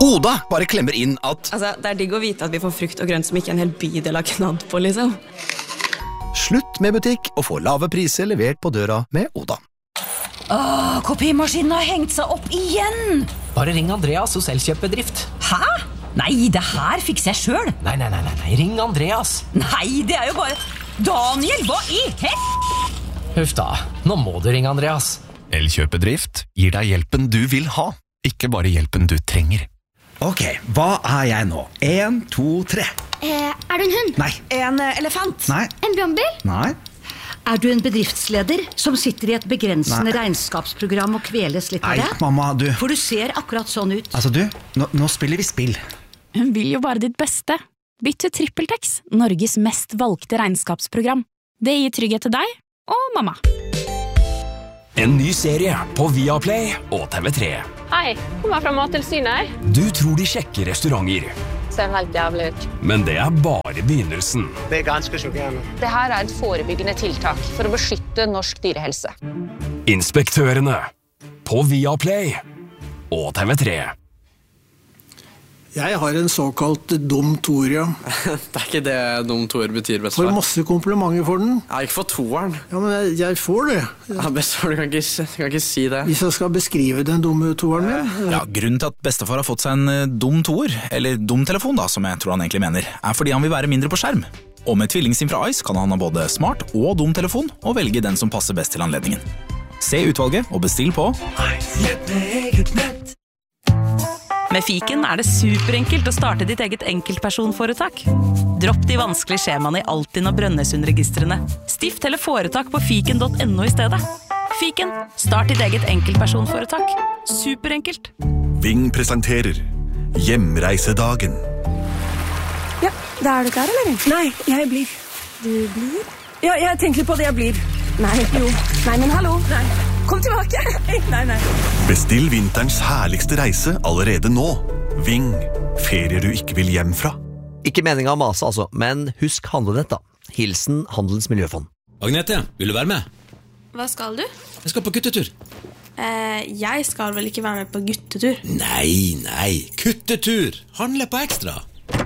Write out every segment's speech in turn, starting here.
Oda bare klemmer inn at Altså, det digg å vite at vi får frukt og grønt som ikke en hel bydel har knadd på, liksom. slutt med butikk og få lave priser levert på døra med Oda. Kopimaskinen har hengt seg opp igjen! Bare ring Andreas hos Elkjøp-bedrift. Hæ? Nei, det her fikser jeg selv. Nei, ring Andreas. Nei, det er jo bare... Daniel, hva i Huff da, nå må du ringe Andreas. Elkjøp-bedrift gir deg hjelpen du vil ha, ikke bare hjelpen du trenger. Ok, hva er jeg nå? 1, 2, 3. Er du en hund? Nei. En elefant? Nei. En brannbil? Nei. Er du en bedriftsleder som sitter i et begrensende regnskapsprogram og kveles litt av det? Nei, mamma, du. For du ser akkurat sånn ut. Altså du, nå spiller vi spill. Hun vil jo bare ditt beste. Bytt til TrippelTex, Norges mest valgte regnskapsprogram. Det gir trygghet til deg og mamma. En ny serie på Viaplay og TV3. Hei, kommer fra Mattilsynet. Du tror de sjekker restauranter. Ser helt jævlig ut. Men det er bare begynnelsen. Det er ganske sjokkerende. Det her er et forebyggende tiltak for å beskytte norsk dyrehelse. Inspektørene på Viaplay og TV3. Jeg har en såkalt dum toer, ja. Det er ikke det dum toer betyr, bestefar. Får masse komplimenter for den. Jeg ikke for toeren. Ja, men jeg får det. Ja, bestefar, du kan ikke si det. Hvis jeg skal beskrive den dumme toeren min. Ja, grunnen til at bestefar har fått seg en dum toer, eller dum telefon da, som jeg tror han egentlig mener, er fordi han vil være mindre på skjerm. Og med tvillingsim fra Ice kan han ha både smart og dum telefon, og velge den som passer best til anledningen. Se utvalget og bestill på Med Fiken er det superenkelt å starte ditt eget enkeltpersonforetak. Dropp de vanskelige skjemaene i Altinn og Brønnøysundregistrene. Stift eller foretak på fiken.no i stedet. Fiken, start ditt eget enkeltpersonforetak. Superenkelt. Ving presenterer Hjemreisedagen. Ja, da er du klar, eller? Nei, jeg blir. Du blir? Ja, jeg tenker litt på det jeg blir. Nei, jo. Nei, men hallo. Nei. Kom tilbake. Nei. Bestill vinterens herligste reise allerede nå. Ving, ferie du ikke vil hjem fra. Ikke meningen å mase altså, men husk handlenett da. Hilsen Handelens Miljøfond. Agnete, vil du være med? Hva skal du? Jeg skal på guttetur. Jeg skal vel ikke være med på guttetur? Nei, kuttetur. Handle på ekstra.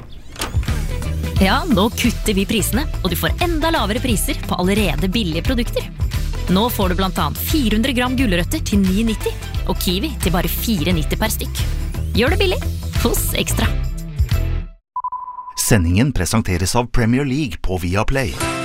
Ja, nå kutter vi prisene, og du får enda lavere priser på allerede billige produkter. Nå får du blant annet 400 gram gulrøtter til 9,90, og kiwi til bare 4,90 per stykk. Gjør det billig hos Ekstra. Sendingen presenteres av Premier League på Viaplay.